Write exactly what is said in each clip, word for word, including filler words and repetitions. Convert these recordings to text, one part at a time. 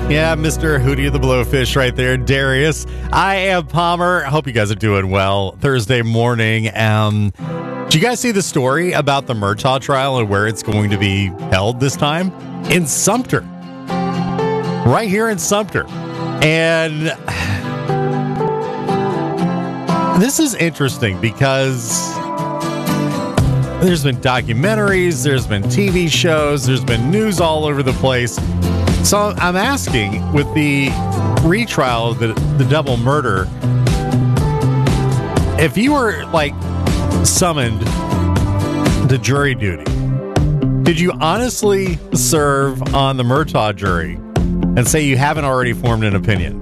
Yeah, Mister Hootie the Blowfish right there, Darius. I am Palmer. Hope you guys are doing well. Thursday morning. Um, did you guys see the story about the Murtaugh trial and where it's going to be held this time? In Sumter. Right here in Sumter. And this is interesting because there's been documentaries, there's been T V shows, there's been news all over the place. So I'm asking, with the retrial of the, the double murder, if you were, like, summoned to jury duty, did you honestly serve on the Murtaugh jury and say you haven't already formed an opinion?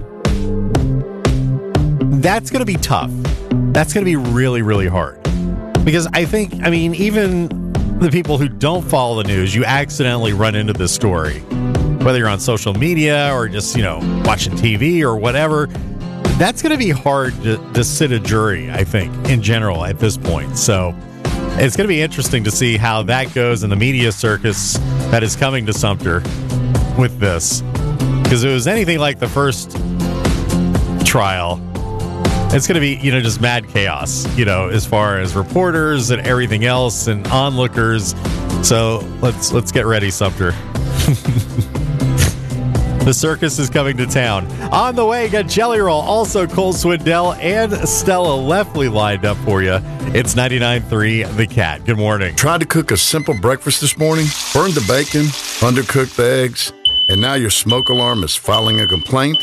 That's going to be tough. That's going to be really, really hard. Because I think, I mean, even the people who don't follow the news, you accidentally run into this story. Whether you're on social media or just, you know, watching T V or whatever, that's going to be hard to, to sit a jury, I think, in general at this point. So it's going to be interesting to see how that goes in the media circus that is coming to Sumter with this. Because if it was anything like the first trial, it's going to be, you know, just mad chaos, you know, as far as reporters and everything else and onlookers. So let's let's get ready, Sumter. The circus is coming to town. On the way, got Jelly Roll, also Cole Swindell and Stella Leftley lined up for you. It's ninety-nine point three The Cat. Good morning. Tried to cook a simple breakfast this morning, burned the bacon, undercooked the eggs, and now your smoke alarm is filing a complaint?